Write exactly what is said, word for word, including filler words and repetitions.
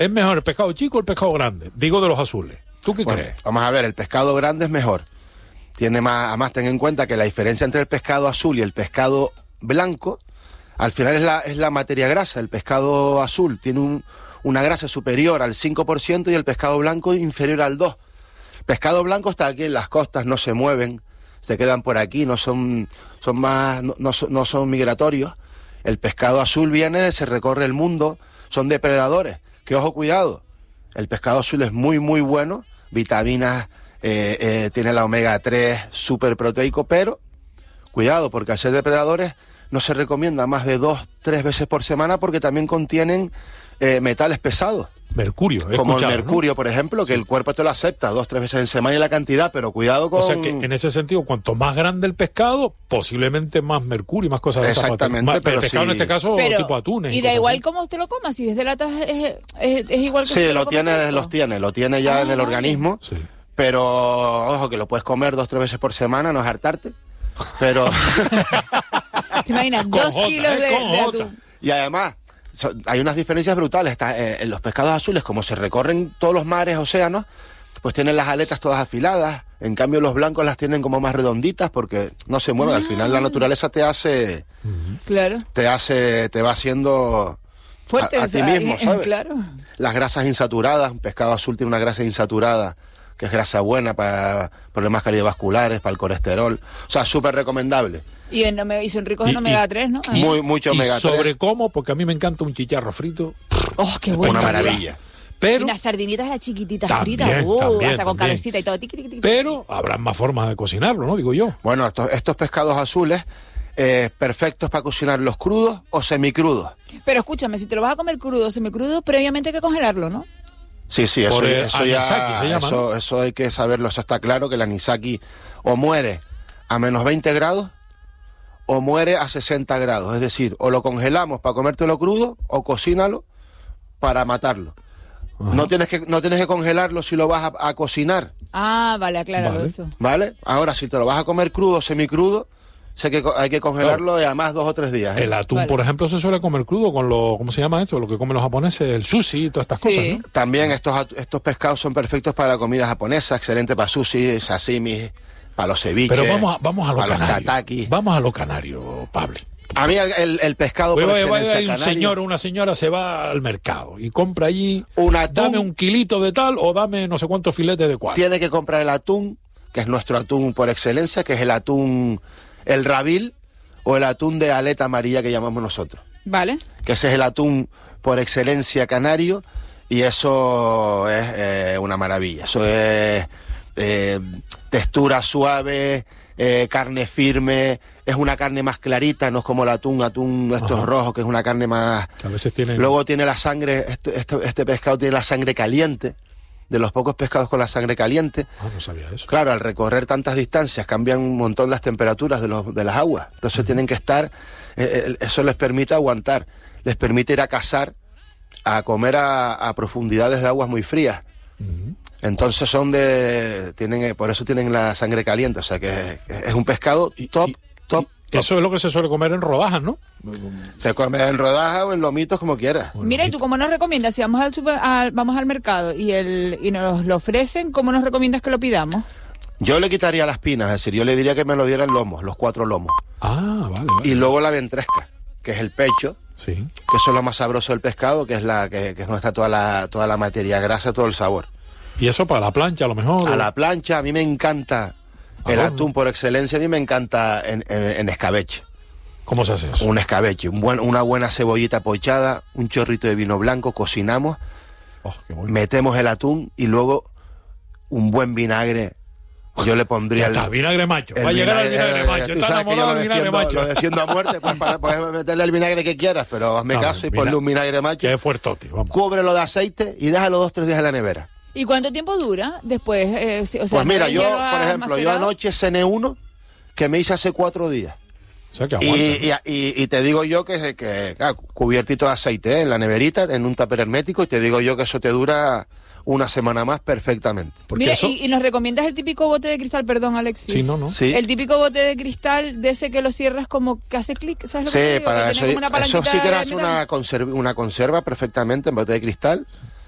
¿Es mejor el pescado chico o el pescado grande? Digo de los azules. ¿Tú qué Bueno, crees? vamos a ver, el pescado grande es mejor. Tiene más, además ten en cuenta que la diferencia entre el pescado azul y el pescado blanco, al final es la, es la materia grasa. El pescado azul tiene un, una grasa superior al cinco por ciento y el pescado blanco inferior al dos por ciento. El pescado blanco está aquí en las costas, no se mueven, se quedan por aquí, no son, son más, no, no, son, no son migratorios. El pescado azul viene, se recorre el mundo, son depredadores. Que ojo, cuidado, el pescado azul es muy muy bueno, vitaminas, eh, eh, tiene la omega tres, súper proteico, pero cuidado, porque al ser depredadores no se recomienda más de dos, tres veces por semana porque también contienen eh, metales pesados. Mercurio, he Como escuchado, el mercurio, ¿no? por ejemplo, que Sí. el cuerpo te lo acepta dos, tres veces en semana y la cantidad, pero cuidado con... O sea que en ese sentido, cuanto más grande el pescado, posiblemente más mercurio y más cosas de esas. Exactamente, Más- pero el pescado sí. en este caso Pero, tipo atunes. y da cosas igual así. cómo usted lo coma, si es de lata es, es, es igual que si Sí, te lo comes tiene, fresco. los tiene, lo tiene ya Ah, en el vale. organismo, Sí. pero ojo que lo puedes comer dos, tres veces por semana, no es hartarte, pero... ¿Te imaginas? Con Dos J, kilos ¿eh? de, Con de J. atún. Y además, so- hay unas diferencias brutales. Está, eh, en los pescados azules, como se recorren todos los mares, océanos, pues tienen las aletas todas afiladas. En cambio, los blancos las tienen como más redonditas porque no se mueven. Al final, la naturaleza te hace, Claro. te hace, te va haciendo Fuerte. a, a o ti sea, mismo, eh, ¿sabes? Claro. Las grasas insaturadas. Un pescado azul tiene una grasa insaturada, que es grasa buena para problemas cardiovasculares, para el colesterol. O sea, súper recomendable. Y, en ome- y son ricos Y- en omega y- tres, ¿no? Y- Muy- mucho y omega tres. sobre cómo, porque a mí me encanta un chicharro frito, Oh, qué bueno. Una maravilla. pero... Y las sardinitas, las chiquititas También, fritas, uh, también, hasta con también. cabecita y todo. Tiqui, tiqui, tiqui. Pero habrá más formas de cocinarlo, ¿no? Digo yo. Bueno, estos, estos pescados azules, eh, perfectos para cocinarlos crudos o semicrudos. Pero escúchame, si te lo vas a comer crudo o semicrudo, previamente hay que congelarlo, ¿no? Sí, sí, eso, Por el eso ya, anisaki se llama, eso, ¿no? eso hay que saberlo, eso está claro, que el anisaki o muere a menos veinte grados o muere a sesenta grados. Es decir, o lo congelamos para comértelo crudo o cocínalo para matarlo. Ajá. No tienes que, no tienes que congelarlo si lo vas a, a cocinar, Ah, vale, acláralo Vale. eso. ¿vale? Ahora, si te lo vas a comer crudo o semicrudo, sé que co- hay que congelarlo y además dos o tres días. ¿eh? El atún, Vale. por ejemplo, se suele comer crudo con lo... ¿Cómo se llama esto? Lo que comen los japoneses, el sushi y todas estas Sí. cosas, ¿no? También estos, at- estos pescados son perfectos para la comida japonesa, excelente para sushi, sashimi, para los ceviches, Pero vamos a, vamos a lo para los canario. tataki. Vamos a lo canario, Pablo. A mí el, el- el pescado por Oye, oye, excelencia oye, un canario, señor o una señora se va al mercado y compra allí, un atún, dame un kilito de tal o dame no sé cuántos filetes de cuál. tiene que comprar el atún, que es nuestro atún por excelencia, que es el atún, el rabil o el atún de aleta amarilla que llamamos nosotros. Vale. Que ese es el atún por excelencia canario y eso es eh, una maravilla. Eso es eh, textura suave, eh, carne firme, es una carne más clarita, no es como el atún, atún estos Ajá. rojos, que es una carne más... Que a veces tienen... Luego tiene la sangre, este, este, este pescado tiene la sangre caliente, de los pocos pescados con la sangre caliente. Ah, no sabía eso. Claro, al recorrer tantas distancias cambian un montón las temperaturas de, los, de las aguas. Entonces tienen que estar, eh, eh, eso les permite aguantar, les permite ir a cazar, a comer a, a profundidades de aguas muy frías. Ujú. Entonces son de, tienen, eh, por eso tienen la sangre caliente, o sea que es, es un pescado Y- top, y- top, y top. Eso es lo que se suele comer en rodajas, ¿no? Se come en rodajas o en lomitos como quieras. Bueno, Mira, ¿y tú cómo nos recomiendas? Si vamos al, super- al- vamos al mercado y, el, y nos lo ofrecen, ¿cómo nos recomiendas que lo pidamos? Yo le quitaría las pinas, es decir, yo le diría que me lo dieran lomos, los cuatro lomos. Ah, vale, vale. Y luego la ventresca, que es el pecho, Sí. que eso es lo más sabroso del pescado, que es la que, que es donde está toda la, toda la materia grasa, todo el sabor. Y eso para la plancha, a lo mejor. A la plancha, a mí me encanta el Ah, atún por excelencia, a mí me encanta en, en, en escabeche. ¿Cómo se hace eso? Un escabeche, un buen, una buena cebollita pochada, un chorrito de vino blanco, cocinamos, Oh, qué bueno. metemos el atún y luego un buen vinagre. Yo le pondría Ya el, está, vinagre macho. el Va a llegar al vinagre, vinagre eh, macho. tú Está sabes que yo enamorado lo del vinagre defiendo, macho. lo defiendo a muerte, pues para, puedes meterle el vinagre que quieras, pero hazme No, caso y vina- ponle un vinagre macho. Que es fuertote, vamos. Cúbrelo de aceite y déjalo dos, tres días en la nevera. ¿Y cuánto tiempo dura después? Eh, si- o sea, Pues mira, ¿no yo, hielo por ejemplo, yo almacenado? anoche cené uno que me hice hace cuatro días. O sea, que Y, aguanta. y, y- y te digo yo que, que claro, cubiertito de aceite, ¿eh? En la neverita, en un tupper hermético, y te digo yo que eso te dura una semana más perfectamente. Porque Mira, eso... y, y nos recomiendas el típico bote de cristal, perdón, Alexis. Sí, no, no. Sí, El típico bote de cristal de ese que lo cierras como que hace clic, ¿sabes lo que te sí, digo? para Que eso, tiene como una eso sí palanquita que de hace metal. una conserva, una conserva perfectamente en bote de cristal.